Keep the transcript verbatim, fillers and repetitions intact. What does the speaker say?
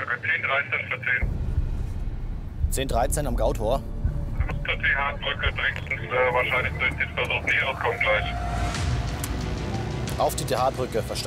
zehn dreizehn für zehn. zehn dreizehn am Gautor. Müsste die Hardbrücke dringendst äh, wahrscheinlich durch den Versuch Näheres kommt gleich. Auf die T H-Brücke, verstanden.